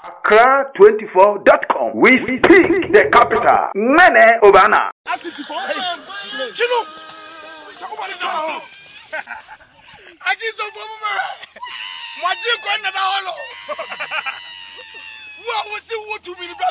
Accra24.com. We speak the capital. Mene Obana. What you going to the hollow? What was it? What you mean?